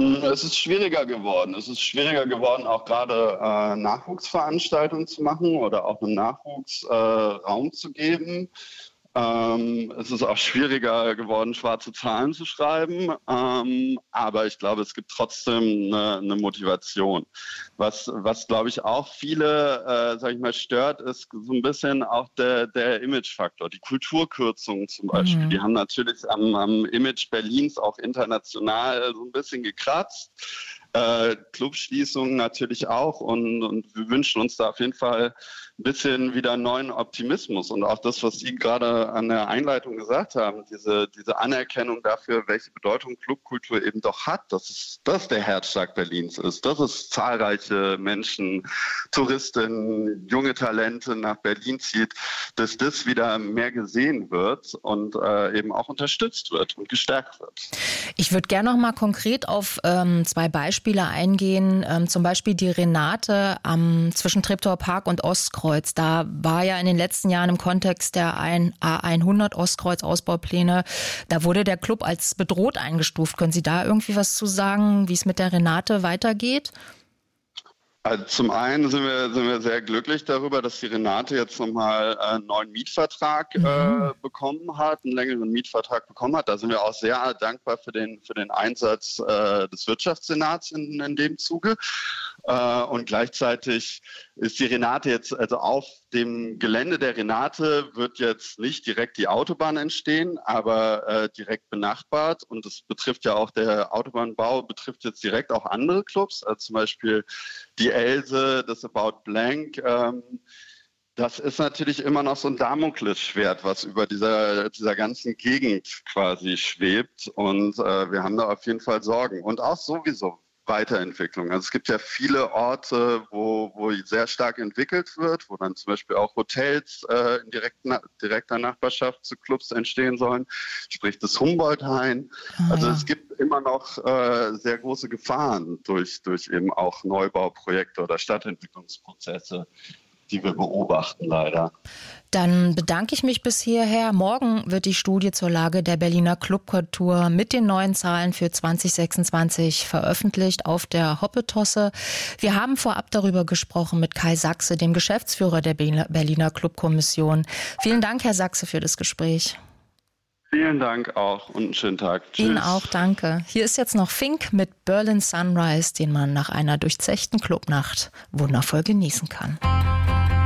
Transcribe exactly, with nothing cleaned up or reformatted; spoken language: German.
Es ist schwieriger geworden. Es ist schwieriger geworden, auch gerade äh, Nachwuchsveranstaltungen zu machen oder auch einem Nachwuchs äh, Raum zu geben. Ähm, es ist auch schwieriger geworden, schwarze Zahlen zu schreiben, ähm, aber ich glaube, es gibt trotzdem eine, eine Motivation. Was, was glaube ich auch viele, äh, sag ich mal, stört, ist so ein bisschen auch der, der Imagefaktor. Die Kulturkürzungen zum Beispiel, mhm. die haben natürlich am, am Image Berlins auch international so ein bisschen gekratzt. Äh, Clubschließungen natürlich auch und, und wir wünschen uns da auf jeden Fall ein bisschen wieder neuen Optimismus und auch das, was Sie gerade an der Einleitung gesagt haben, diese, diese Anerkennung dafür, welche Bedeutung Clubkultur eben doch hat, dass es das der Herzschlag Berlins ist, dass es zahlreiche Menschen, Touristinnen, junge Talente nach Berlin zieht, dass das wieder mehr gesehen wird und äh, eben auch unterstützt wird und gestärkt wird. Ich würde gerne noch mal konkret auf ähm, zwei Beispiele eingehen, ähm, zum Beispiel die Renate am zwischen Treptower Park und Ostkreuz. Da war ja in den letzten Jahren im Kontext der A hundert Ostkreuz-Ausbaupläne, da wurde der Club als bedroht eingestuft. Können Sie da irgendwie was zu sagen, wie es mit der Renate weitergeht? Also zum einen sind wir, sind wir sehr glücklich darüber, dass die Renate jetzt nochmal einen neuen Mietvertrag mhm. äh, bekommen hat, einen längeren Mietvertrag bekommen hat. Da sind wir auch sehr dankbar für den, für den Einsatz äh, des Wirtschaftssenats in, in dem Zuge. Äh, und gleichzeitig ist die Renate jetzt, also auf dem Gelände der Renate wird jetzt nicht direkt die Autobahn entstehen, aber äh, direkt benachbart. Und das betrifft ja auch, der Autobahnbau betrifft jetzt direkt auch andere Clubs, also zum Beispiel die Else, das About Blank. Ähm, das ist natürlich immer noch so ein Damoklesschwert, was über dieser, dieser ganzen Gegend quasi schwebt. Und äh, wir haben da auf jeden Fall Sorgen. Und auch sowieso Weiterentwicklung. Also es gibt ja viele Orte, wo, wo sehr stark entwickelt wird, wo dann zum Beispiel auch Hotels äh, in direkt, na, direkter Nachbarschaft zu Clubs entstehen sollen, sprich das Humboldt-Hain. Oh, also ja. Es gibt immer noch äh, sehr große Gefahren durch, durch eben auch Neubauprojekte oder Stadtentwicklungsprozesse, die wir beobachten leider. Dann bedanke ich mich bis hierher. Morgen wird die Studie zur Lage der Berliner Clubkultur mit den neuen Zahlen für zwanzig sechsundzwanzig veröffentlicht auf der Hoppetosse. Wir haben vorab darüber gesprochen mit Kai Sachse, dem Geschäftsführer der Berliner Clubkommission. Vielen Dank, Herr Sachse, für das Gespräch. Vielen Dank auch und einen schönen Tag. Tschüss. Ihnen auch, danke. Hier ist jetzt noch Fink mit Berlin Sunrise, den man nach einer durchzechten Clubnacht wundervoll genießen kann.